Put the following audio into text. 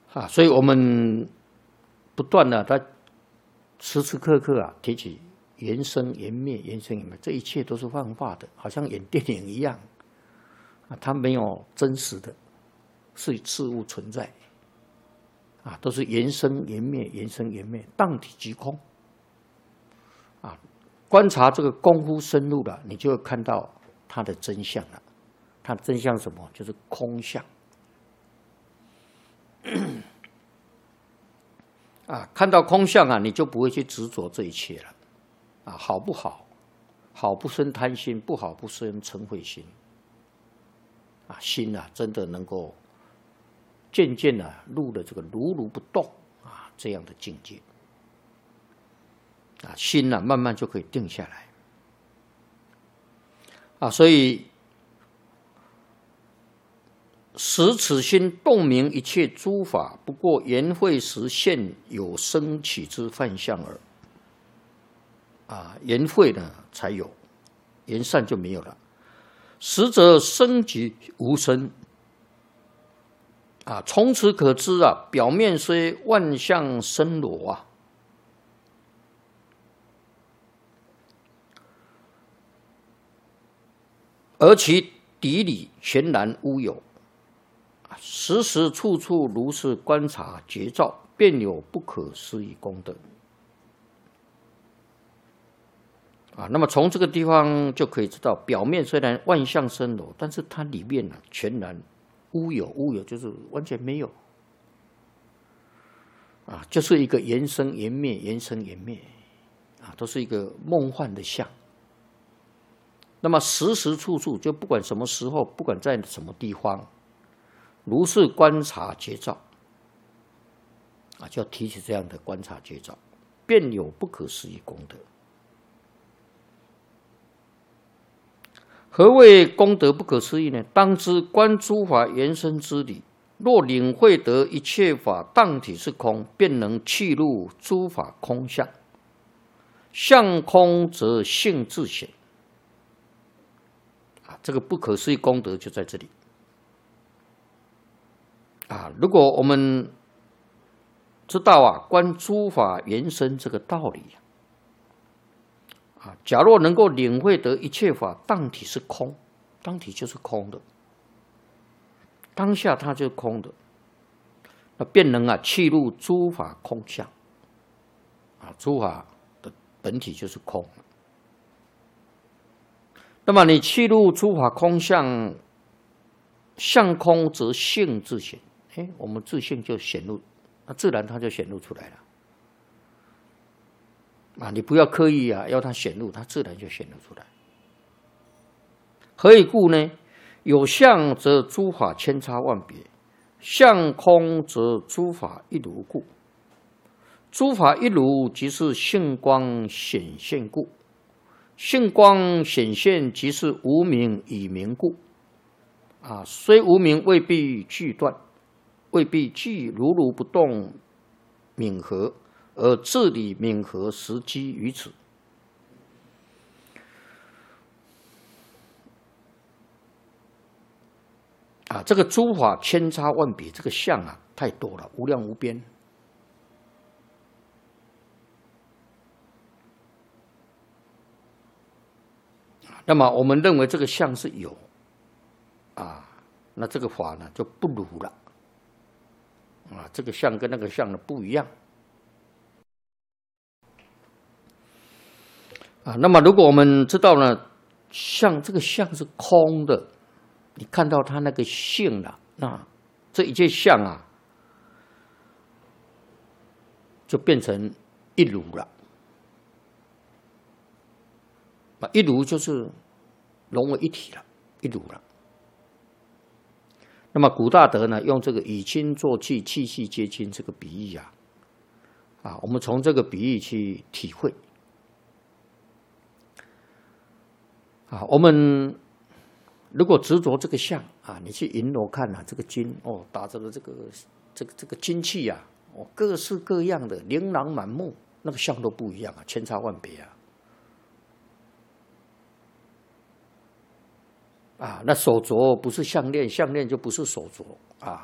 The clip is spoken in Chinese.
所以我们不断的，他时时刻刻提起缘生缘灭，缘生缘灭，这一切都是幻化的，好像演电影一样它没有真实的事物存在都是缘生缘灭，缘生缘灭，当体即空观察这个功夫深入了，你就会看到它的真相了。它的真相是什么？就是空相看到空相你就不会去执着这一切了好不好？好不生贪心，不好不生嗔恚心心真的能够渐渐入了这个如如不动这样的境界心慢慢就可以定下来所以使此心洞明一切诸法，不过缘会时现有生起之幻象耳缘会呢才有，缘散就没有了。实则生即无生从此可知表面虽万象生罗而其底里全然无有，时时处处如是观察觉照，便有不可思议功德那么从这个地方就可以知道，表面虽然万象生罗，但是它里面全然无有，无有就是完全没有就是一个缘生缘灭，缘生缘灭都是一个梦幻的相。那么时时处处，就不管什么时候，不管在什么地方，如是观察觉照就要提起这样的观察觉照，便有不可思议功德。何谓功德不可思议呢？当知观诸法缘生之理，若领会得一切法当体是空，便能契入诸法空相，相空则性自显这个不可思议功德就在这里如果我们知道观诸法缘生这个道理假若能够领会得一切法当体是空，当体就是空的，当下它就是空的，那便能契入诸法空相诸法的本体就是空。那么你契入诸法空相，相空则性自显，我们自性就显露，自然它就显露出来了你不要刻意要它显露，它自然就显露出来。何以故呢？有相则诸法千差万别，相空则诸法一如故。诸法一如，即是性光显现故。性光显现，即是无明以明故。虽无明未必俱断，未必俱如如不动泯合，而自理泯合时机于此。这个诸法千差万别，这个相太多了，无量无边。那么我们认为这个相是有那这个法呢就不如了这个相跟那个相呢不一样那么如果我们知道呢，这个相是空的，你看到它那个性那这一切相就变成一如了。一如就是融为一体了，一如了。那么古大德呢，用这个以清作气，气气皆清这个比喻我们从这个比喻去体会我们如果执着这个相你去银楼看这个金打着的这个金器各式各样的，琳琅满目，那个相都不一样千差万别那手镯不是项链，项链就不是手镯